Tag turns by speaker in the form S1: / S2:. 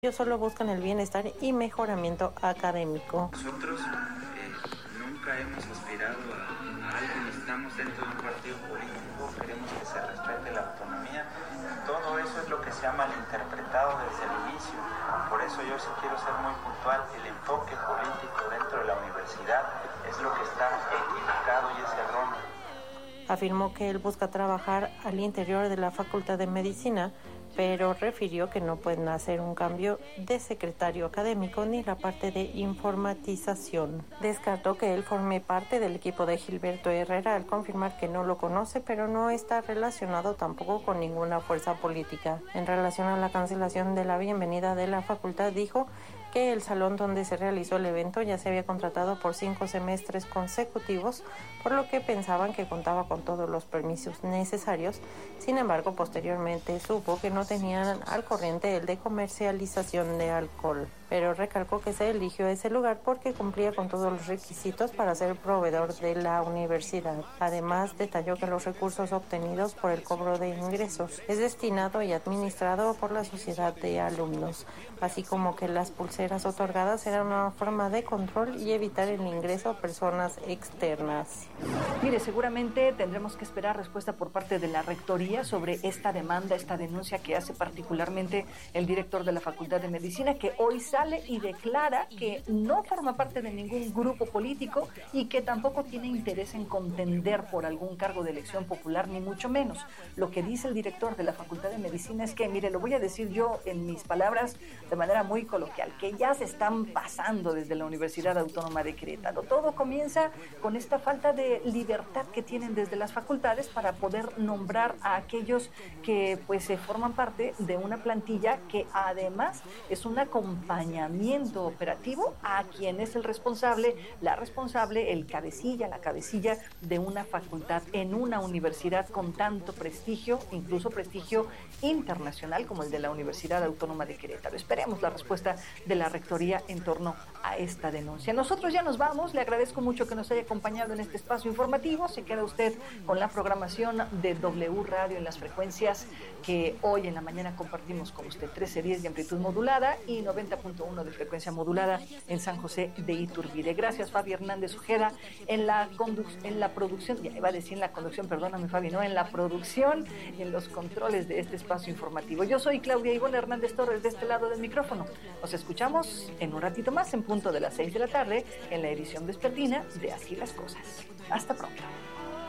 S1: Ellos solo buscan el bienestar y mejoramiento académico.
S2: Nosotros nunca hemos aspirado a algo, estamos dentro de un partido político, queremos que se respete la autonomía. Todo eso es lo que se ha malinterpretado desde el inicio. Por eso yo sí quiero ser muy puntual. El enfoque político dentro de la universidad es lo que está equivocado y es erróneo.
S1: Afirmó que él busca trabajar al interior de la Facultad de Medicina, pero refirió que no pueden hacer un cambio de secretario académico ni la parte de informatización. Descartó que él forme parte del equipo de Gilberto Herrera al confirmar que no lo conoce, pero no está relacionado tampoco con ninguna fuerza política. En relación a la cancelación de la bienvenida de la facultad, dijo que el salón donde se realizó el evento ya se había contratado por 5 semestres consecutivos, por lo que pensaban que contaba con todos los permisos necesarios. Sin embargo, posteriormente supo que no tenían al corriente el de comercialización de alcohol, pero recalcó que se eligió ese lugar porque cumplía con todos los requisitos para ser proveedor de la universidad. Además, detalló que los recursos obtenidos por el cobro de ingresos es destinado y administrado por la sociedad de alumnos, así como que las pulseras otorgadas eran una forma de control y evitar el ingreso a personas externas.
S3: Mire, seguramente tendremos que esperar respuesta por parte de la Rectoría sobre esta demanda, esta denuncia que hace particularmente el director de la Facultad de Medicina, que hoy sale y declara que no forma parte de ningún grupo político y que tampoco tiene interés en contender por algún cargo de elección popular, ni mucho menos. Lo que dice el director de la Facultad de Medicina es que, mire, lo voy a decir yo en mis palabras de manera muy coloquial, que ya se están pasando desde la Universidad Autónoma de Querétaro. Todo comienza con esta falta de libertad que tienen desde las facultades para poder nombrar a aquellos que pues se forman parte de una plantilla que además es un acompañamiento operativo a quien es el responsable, la responsable, el cabecilla, la cabecilla de una facultad en una universidad con tanto prestigio, incluso prestigio internacional como el de la Universidad Autónoma de Querétaro. Esperemos la respuesta de la Rectoría en torno a esta denuncia. Nosotros ya nos vamos, le agradezco mucho que nos haya acompañado en este espacio informativo. Se queda usted con la programación de W Radio en las frecuencias que hoy en la mañana compartimos con usted, 1310 de amplitud modulada y 90.1 de frecuencia modulada en San José de Iturbide. Gracias, Fabi Hernández Ojeda, en la producción, ya iba a decir en la conducción, perdóname Fabi, no, en la producción y en los controles de este espacio informativo. Yo soy Claudia Ivonne Hernández Torres de este lado del micrófono. Nos escuchamos en un ratito más en punto de las 6 de la tarde en la edición vespertina de Así las Cosas. Hasta pronto.